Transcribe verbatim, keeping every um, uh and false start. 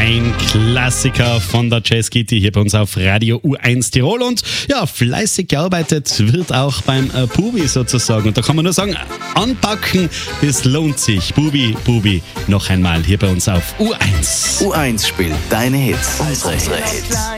Ein Klassiker von der Jazz Kitty hier bei uns auf Radio U eins Tirol und ja, fleißig gearbeitet wird auch beim äh, Bubi sozusagen. Und da kann man nur sagen, anpacken, das lohnt sich. Bubi, Bubi, noch einmal hier bei uns auf U eins. U eins spielt deine Hits, unsere Hits.